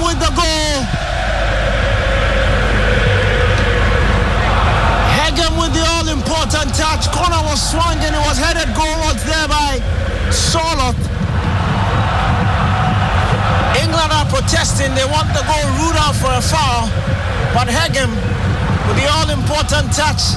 with the goal. Hegem with the all-important touch. Corner was swung and it was headed goalwards there by Soloth. England are protesting. They want the goal ruled out for a foul. But Hegem with the all-important touch.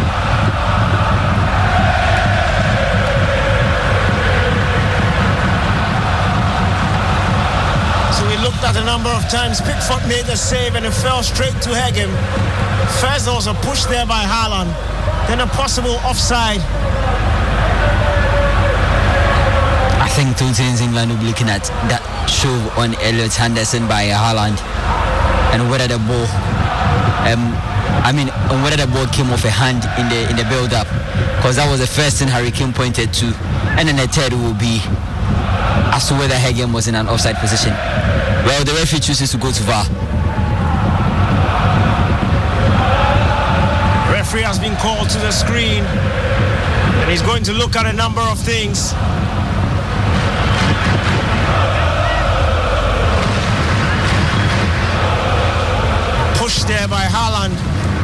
So we looked at a number of times. Pickford made the save and it fell straight to Hegem. First there was a push there by Haaland. Then a possible offside. I think two teams England will be looking at that shove on Elliot Henderson by Haaland and whether the ball whether the ball came off a hand in the build-up, because that was the first thing Harry Kane pointed to, and then the third will be as to whether Hegem was in an offside position. Well, the referee chooses to go to VAR. Referee has been called to the screen and he's going to look at a number of things. Push there by Haaland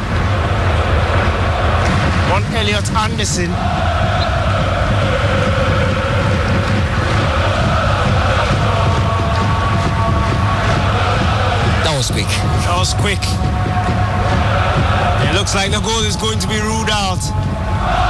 on Elliot Anderson. That was quick. That was quick. It looks like the goal is going to be ruled out.